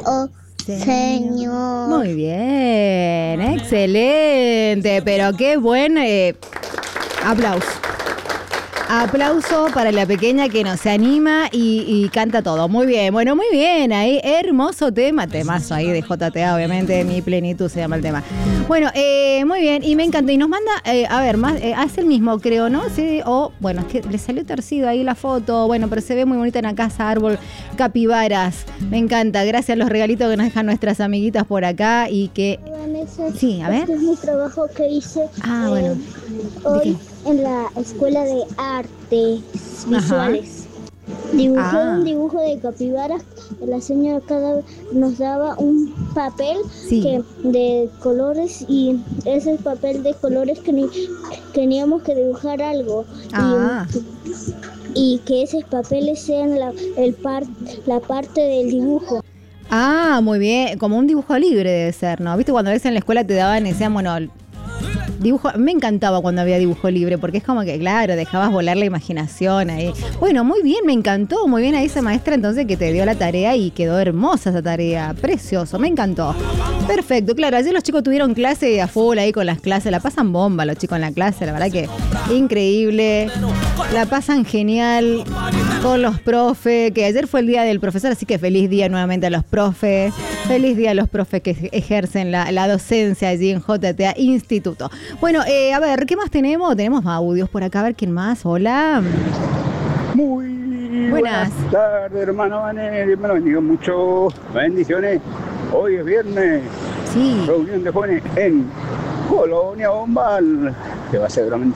Oh, Señor. Muy bien, excelente, pero qué buen aplauso. Aplauso para la pequeña que nos anima y canta todo. Muy bien, bueno, muy bien. Ahí, hermoso tema. Temazo ahí de JTA, obviamente. Mi plenitud se llama el tema. Bueno, muy bien. Y me encanta. Y nos manda, a ver, más, hace el mismo, creo, ¿no? Sí, bueno, es que le salió torcido ahí la foto. Bueno, pero se ve muy bonita en la casa, árbol, capibaras. Me encanta. Gracias a los regalitos que nos dejan nuestras amiguitas por acá. Y que. Sí, a ver. Este es mi trabajo que hice Bueno. hoy en la escuela de artes visuales. Dibujé un dibujo de capibaras. La señora nos daba un papel de colores y ese papel de colores que teníamos que dibujar algo. Y que esos papeles sean la parte del dibujo. Muy bien, como un dibujo libre debe ser, ¿no? ¿Viste cuando a veces en la escuela te daban y decían, bueno, dibujo? Me encantaba cuando había dibujo libre, porque es como que, claro, dejabas volar la imaginación ahí. Bueno, muy bien, me encantó, muy bien a esa maestra entonces que te dio la tarea y quedó hermosa esa tarea, precioso, me encantó. Perfecto, claro, ayer los chicos tuvieron clase a full ahí con las clases, la pasan bomba los chicos en la clase, la verdad que increíble, la pasan genial con los profes, que ayer fue el día del profesor, así que feliz día nuevamente a los profes, feliz día a los profes que ejercen la docencia allí en JTA Instituto. Bueno, a ver, ¿qué más tenemos? Tenemos audios por acá, a ver quién más. Hola. Muy buenas tardes, hermano Vané. Dios me lo bendiga mucho. Bendiciones. Hoy es viernes. Sí. Reunión de jóvenes en Colonia Bombal, que va a ser seguramente